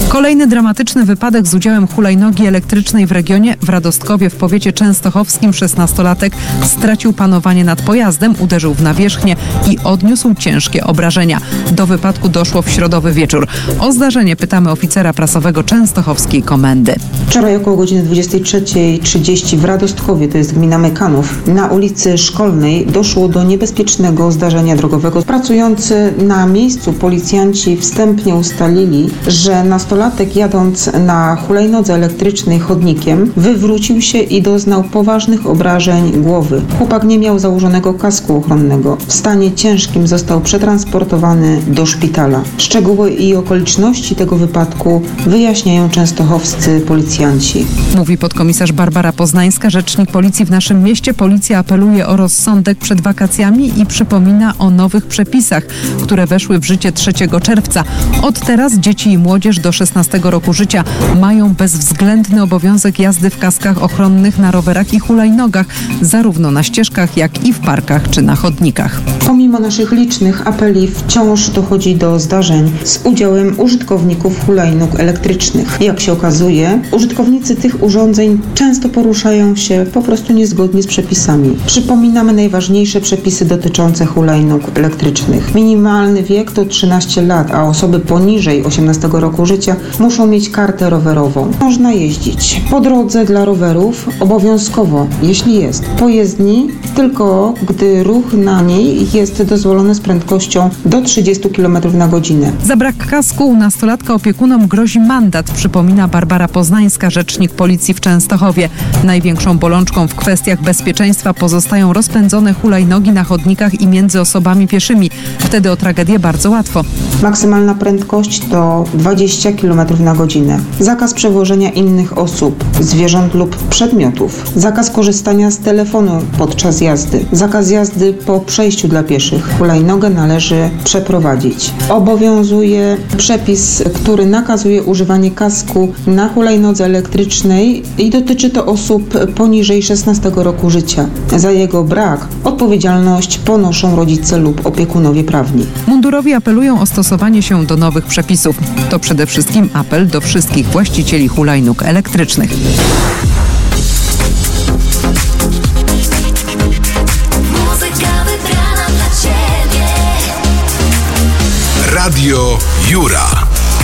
Kolejny dramatyczny wypadek z udziałem hulajnogi elektrycznej w regionie. W Radostkowie w powiecie częstochowskim 16-latek stracił panowanie nad pojazdem, uderzył w nawierzchnię i odniósł ciężkie obrażenia. Do wypadku doszło w środowy wieczór. O zdarzenie pytamy oficera prasowego częstochowskiej komendy. Wczoraj około godziny 23:30 w Radostkowie, to jest gmina Mekanów, na ulicy Szkolnej doszło do niebezpiecznego zdarzenia drogowego. Pracujący na miejscu policjanci wstępnie ustalili, że nastolatek jadąc na hulajnodze elektrycznej chodnikiem wywrócił się i doznał poważnych obrażeń głowy. Chłopak nie miał założonego kasku ochronnego. W stanie ciężkim został przetransportowany do szpitala. Szczegóły i okoliczności tego wypadku wyjaśniają częstochowscy policjanci. Mówi podkomisarz Barbara Poznańska, rzecznik policji w naszym mieście. Policja apeluje o rozsądek przed wakacjami i przypomina o nowych przepisach, które weszły w życie 3 czerwca. Od teraz dzieci i młodzież do 16 roku życia mają bezwzględny obowiązek jazdy w kaskach ochronnych na rowerach i hulajnogach, zarówno na ścieżkach, jak i w parkach czy na chodnikach. Pomimo naszych licznych apeli wciąż dochodzi do zdarzeń z udziałem użytkowników hulajnóg elektrycznych. Jak się okazuje, użytkownicy tych urządzeń często poruszają się po prostu niezgodnie z przepisami. Przypominamy najważniejsze przepisy dotyczące hulajnóg elektrycznych. Minimalny wiek to 13 lat, a osoby poniżej 18 roku życia muszą mieć kartę rowerową. Można jeździć po drodze dla rowerów obowiązkowo, jeśli jest. Po jezdni tylko gdy ruch na niej jest dozwolony z prędkością do 30 km na godzinę. Za brak kasku u nastolatka opiekunom grozi mandat, przypomina Barbara Poznańska, rzecznik policji w Częstochowie. Największą bolączką w kwestiach bezpieczeństwa pozostają rozpędzone hulajnogi na chodnikach i między osobami pieszymi. Wtedy o tragedię bardzo łatwo. Maksymalna prędkość to 20 km na godzinę. Zakaz przewożenia innych osób, zwierząt lub przedmiotów. Zakaz korzystania z telefonu podczas jazdy. Zakaz jazdy po przejściu dla pieszych. Hulajnogę należy przeprowadzić. Obowiązuje przepis, który nakazuje używanie kasku na hulajnodze elektrycznej i dotyczy to osób poniżej 16 roku życia. Za jego brak odpowiedzialność ponoszą rodzice lub opiekunowie prawni. Mundurowi apelują o stosowanie się do nowych przepisów. To przede wszystkim apel do wszystkich właścicieli hulajnóg elektrycznych. Radio Jura.